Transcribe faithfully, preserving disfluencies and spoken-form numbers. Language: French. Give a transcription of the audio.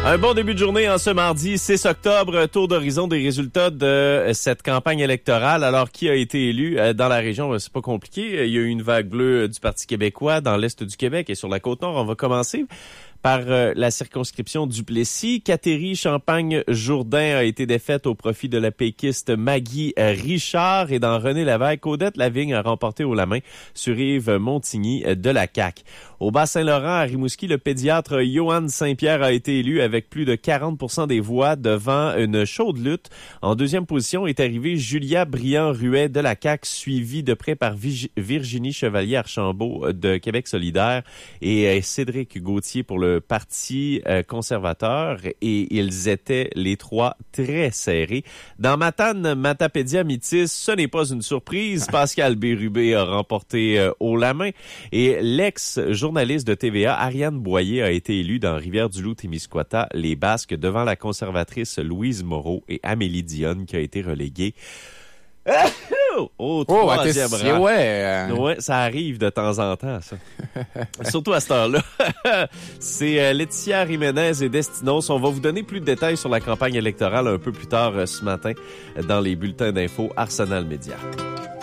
Un bon début de journée en ce mardi six octobre, tour d'horizon des résultats de cette campagne électorale. Alors, qui a été élu dans la région? C'est pas compliqué. Il y a eu une vague bleue du Parti québécois dans l'est du Québec et sur la Côte-Nord. On va commencer par euh, la circonscription Duplessis. Catherine Champagne-Jourdain a été défaite au profit de la péquiste Maggie Richard. Et dans René Lévesque, Odette Lavigne a remporté haut la main sur Yves Montigny de la C A Q. Au Bas-Saint-Laurent, à Rimouski, le pédiatre Johan Saint-Pierre a été élu avec plus de quarante pour cent des voix devant une chaude lutte. En deuxième position est arrivée Julia Briand-Ruet de la C A Q, suivie de près par Virginie Chevalier-Archambault de Québec solidaire et Cédric Gauthier pour le Parti conservateur. Et ils étaient les trois très serrés. Dans Matane, Matapédia Métis, ce n'est pas une surprise. Pascal Bérubé a remporté euh, haut la main. Et l'ex-journaliste de T V A, Ariane Boyer, a été élue dans Rivière-du-Loup-Témiscouata, les Basques, devant la conservatrice Louise Moreau et Amélie Dionne, qui a été reléguée au troisième oh, rang. Ouais, euh... ouais, ça arrive de temps en temps, ça. Surtout à cette heure-là. C'est euh, Laetitia Jiménez et Destinos. On va vous donner plus de détails sur la campagne électorale un peu plus tard euh, ce matin dans les bulletins d'infos Arsenal Média.